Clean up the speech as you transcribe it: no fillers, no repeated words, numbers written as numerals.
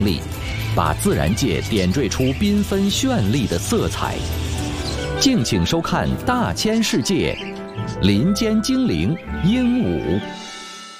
力，把自然界点缀出缤纷绚丽的色彩。敬请收看《大千世界》，林间精灵鹦鹉。